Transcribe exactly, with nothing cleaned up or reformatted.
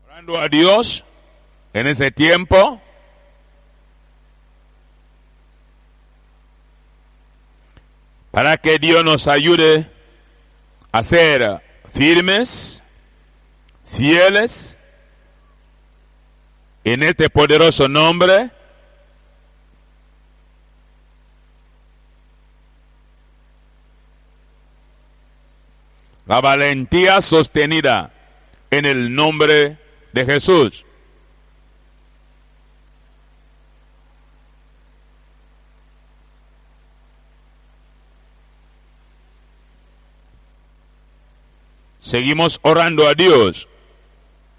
Orando a Dios en ese tiempo. Para que Dios nos ayude a ser firmes, fieles, en este poderoso nombre. La valentía sostenida en el nombre de Jesús. Seguimos orando a Dios